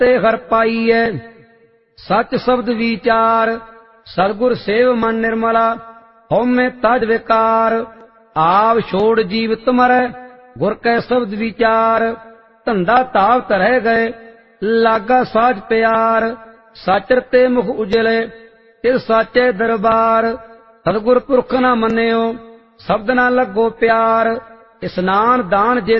ते हर पाईऐ। सच शब्द विचार सतगुर सेव मन निर्मला। हउमय तज विकार आप छोड़ जीवित मरै। गुर कै शब्द विचार धंधा ताव तरह गए। लागा साज प्यार सच रते मुख उजले। तिस साचे दरबार सतगुर पुरख न मन्यो। शब्द न लगो प्यार स्नान दान जे